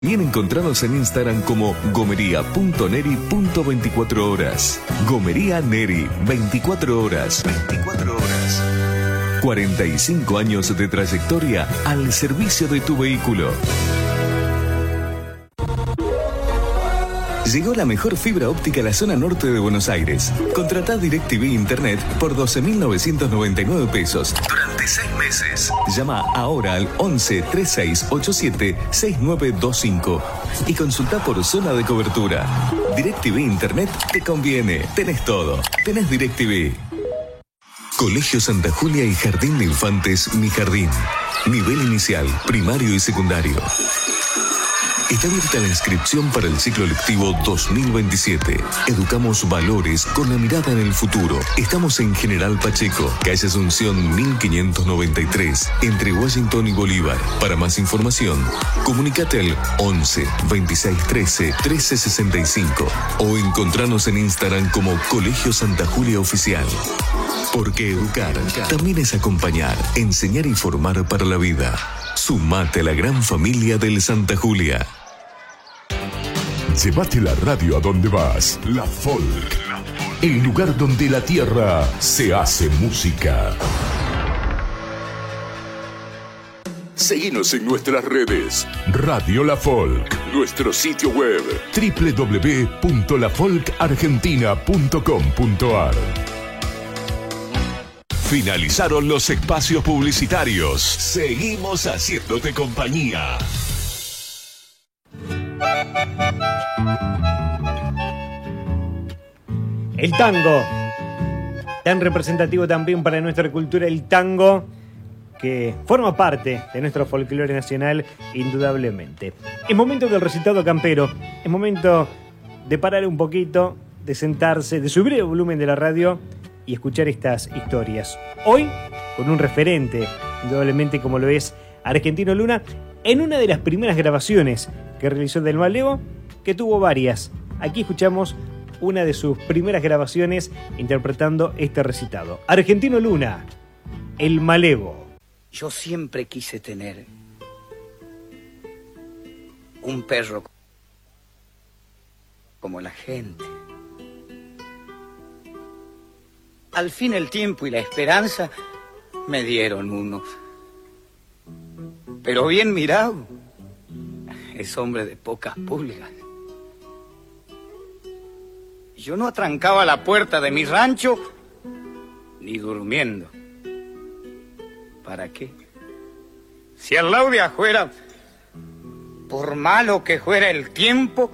También encontrarnos en Instagram como gomería.neri.24horas. Gomería Neri, 24 horas. 24 horas. 45 años de trayectoria al servicio de tu vehículo. Llegó la mejor fibra óptica a la zona norte de Buenos Aires. Contratá DirecTV Internet por 12.999 pesos durante 6 meses. Llama ahora al 11 3687 6925 y consultá por zona de cobertura. DirecTV Internet te conviene. Tenés todo. Tenés DirecTV. Colegio Santa Julia y Jardín de Infantes Mi Jardín. Nivel inicial, primario y secundario. Está abierta la inscripción para el ciclo lectivo 2027. Educamos valores con la mirada en el futuro. Estamos en General Pacheco, calle Asunción 1593, entre Washington y Bolívar. Para más información, comunícate al 11 26 13 13 65 o encontranos en Instagram como Colegio Santa Julia Oficial. Porque educar también es acompañar, enseñar y formar para la vida. Sumate a la gran familia del Santa Julia. Llévate la radio a donde vas. La Folk. El lugar donde la tierra se hace música. Seguinos en nuestras redes. Radio La Folk. Nuestro sitio web www.lafolkargentina.com.ar. Finalizaron los espacios publicitarios. Seguimos haciéndote compañía. El tango, tan representativo también para nuestra cultura, el tango que forma parte de nuestro folclore nacional indudablemente. Es momento del recitado campero, es momento de parar un poquito, de sentarse, de subir el volumen de la radio y escuchar estas historias. Hoy, con un referente, indudablemente como lo es Argentino Luna, en una de las primeras grabaciones que realizó del Malevo, que tuvo varias. Aquí escuchamos una de sus primeras grabaciones interpretando este recitado. Argentino Luna, El Malevo. Yo siempre quise tener un perro como la gente. Al fin el tiempo y la esperanza me dieron uno. Pero bien mirado, es hombre de pocas pulgas. Yo no atrancaba la puerta de mi rancho ni durmiendo. ¿Para qué? Si al lado de afuera, por malo que fuera el tiempo,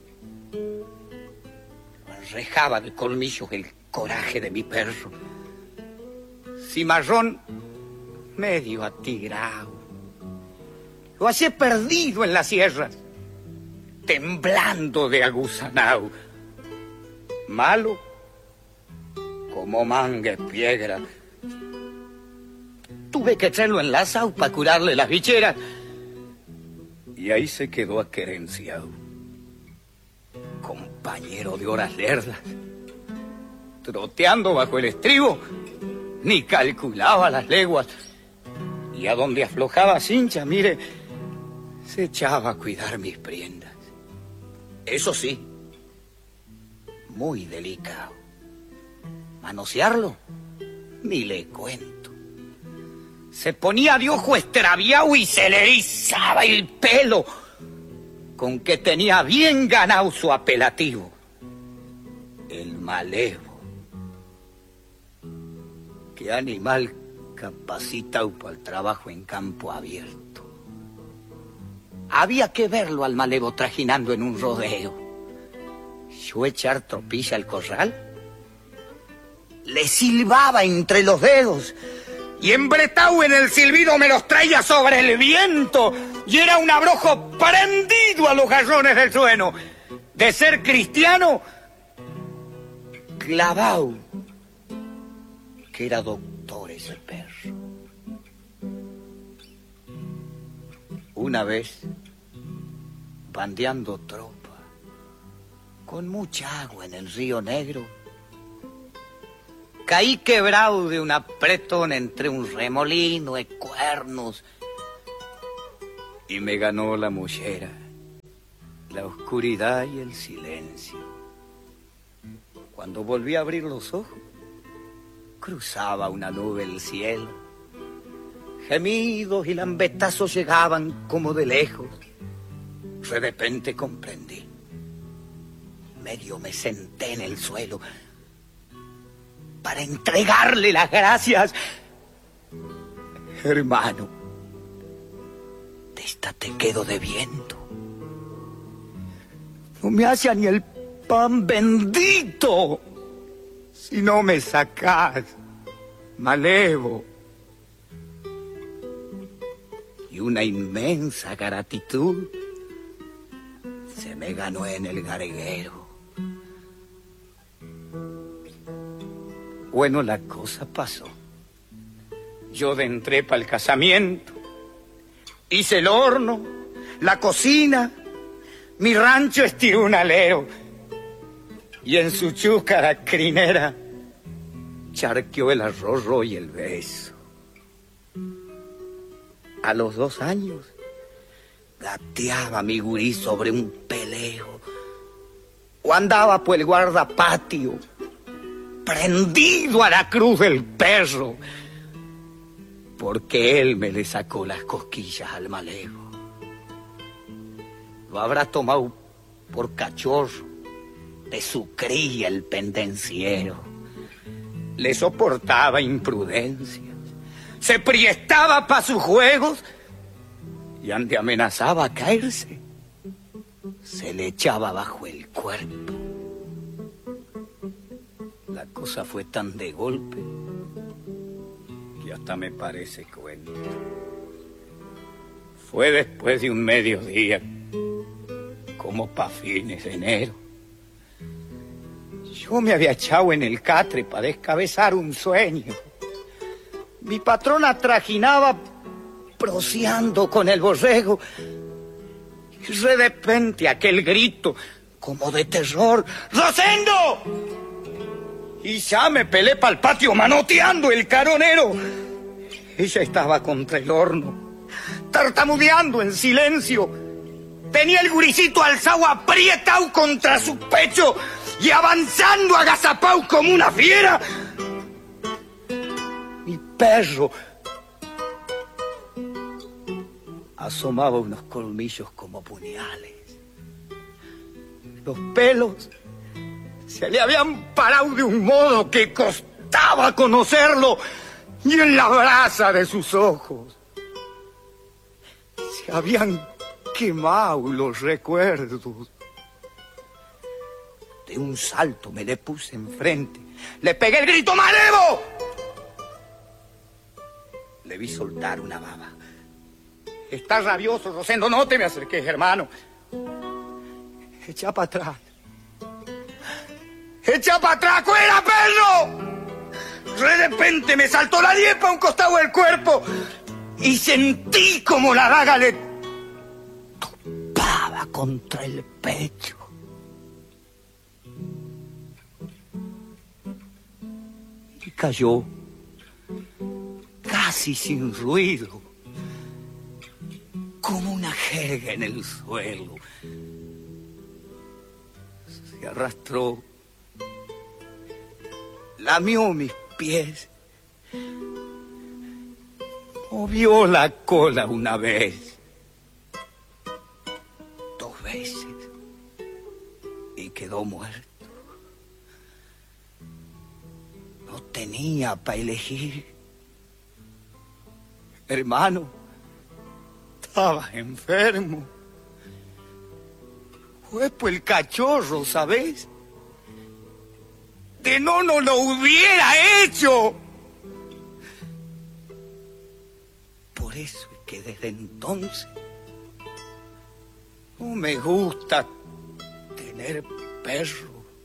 rejaba de colmillos el coraje de mi perro. Cimarrón medio atigrado. Lo hallé perdido en las sierras, temblando de aguzanao. Malo como mangue piedra. Tuve que echarlo en la sau para curarle las bicheras. Y ahí se quedó aquerenciado. Compañero de horas lerdas. Troteando bajo el estribo, ni calculaba las leguas. Y a donde aflojaba cincha, mire, se echaba a cuidar mis prendas. Eso sí, muy delicado. Manosearlo, ni le cuento. Se ponía de ojo extraviado y se le erizaba el pelo, con que tenía bien ganado su apelativo. El Malevo. Qué animal capacitado para el trabajo en campo abierto. Había que verlo al Malevo trajinando en un rodeo. Yo echar tropilla al corral, le silbaba entre los dedos y embretado en el silbido me los traía sobre el viento y era un abrojo prendido a los garrones del sueno. De ser cristiano, clavado, que era doctor ese perro. Una vez, bandeando tropa, con mucha agua en el Río Negro, caí quebrado de un apretón entre un remolino de cuernos y me ganó la mollera. la oscuridad y el silencio. Cuando volví a abrir los ojos, cruzaba una nube el cielo. Gemidos y lambetazos llegaban como de lejos. De repente comprendí. Medio me senté en el suelo para entregarle las gracias. Hermano, de esta te quedo debiendo. No me hacía ni el pan bendito si no me sacás, malevo. Y una inmensa gratitud se me ganó en el garguero. Bueno, la cosa pasó. Yo entré para el casamiento, hice el horno, la cocina, mi rancho estiró un alero y en su chúcara crinera charqueó el arroyo y el beso. A los 2 años gateaba mi gurí sobre un peleo o andaba por el guardapatio prendido a la cruz del perro porque él me le sacó las cosquillas al malevo. Lo habrá tomado por cachorro de su cría el pendenciero. Le soportaba imprudencias, se priestaba pa' sus juegos y ante amenazaba a caerse, se le echaba bajo el cuerpo. La cosa fue tan de golpe que hasta me parece cuento. Fue después de un mediodía, como pa' fines de enero. Yo me había echado en el catre para descabezar un sueño. Mi patrona trajinaba proseando con el borrego y de repente aquel grito como de terror: ¡Rosendo! Y ya me pelé pa'l patio manoteando el caronero. Ella estaba contra el horno, tartamudeando en silencio. Tenía el guricito alzado aprietado contra su pecho y avanzando agazapao como una fiera. Mi perro asomaba unos colmillos como puñales. Los pelos se le habían parado de un modo que costaba conocerlo, y en la brasa de sus ojos se habían quemado los recuerdos. De un salto me le puse enfrente, le pegué el grito: ¡Malevo! Le vi soltar una baba. Está rabioso, Rosendo, no te me acerques, hermano. Echa para atrás. ¡Echa para atrás, cuera, perro! De repente me saltó la liepa a un costado del cuerpo y sentí como la daga le topaba contra el pecho. Y cayó casi sin ruido, como una jerga en el suelo. Se arrastró, lamió mis pies, movió la cola una vez, 2 veces, y quedó muerto. No tenía para elegir. Hermano, estaba enfermo. Fue por el cachorro, ¿sabes? De no lo hubiera hecho. Por eso es que desde entonces no me gusta tener perro.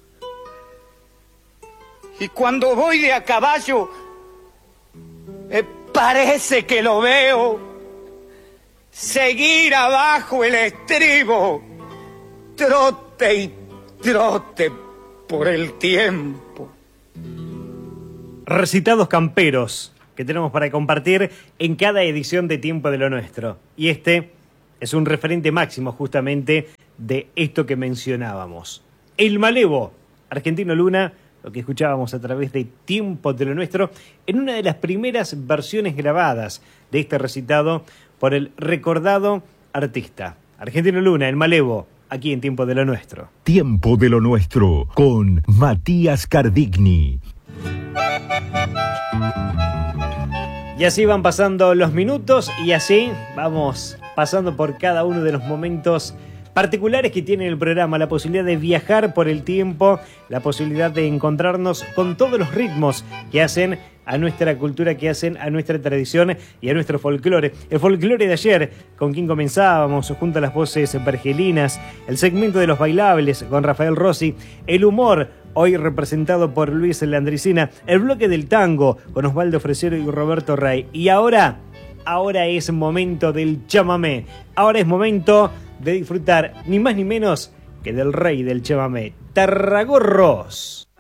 Y cuando voy de a caballo, me parece que lo veo seguir abajo el estribo, trote y trote por el tiempo. Recitados camperos que tenemos para compartir en cada edición de Tiempo de lo Nuestro. Y este es un referente máximo justamente de esto que mencionábamos. El Malevo, Argentino Luna, lo que escuchábamos a través de Tiempo de lo Nuestro, en una de las primeras versiones grabadas de este recitado por el recordado artista. Argentino Luna, El Malevo, aquí en Tiempo de lo Nuestro. Tiempo de lo Nuestro, con Matías Cardigni. Y así van pasando los minutos y así vamos pasando por cada uno de los momentos particulares que tiene el programa, la posibilidad de viajar por el tiempo, la posibilidad de encontrarnos con todos los ritmos que hacen a nuestra cultura, que hacen a nuestra tradición y a nuestro folclore. El folclore de ayer, con quien comenzábamos, junto a las voces vergelinas, el segmento de los bailables con Rafael Rossi, el humor, hoy representado por Luis Landricina, el bloque del tango con Osvaldo Fresero y Roberto Rey. Y ahora es momento del chamamé, ahora es momento de disfrutar ni más ni menos que del rey del chamamé, Tarragorros.